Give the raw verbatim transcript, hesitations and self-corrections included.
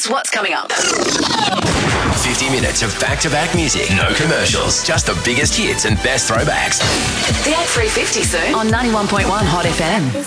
Here's what's coming up. fifty minutes of back-to-back music. No commercials. Just the biggest hits and best throwbacks. The eight three fifty soon on ninety-one point one Hot F M.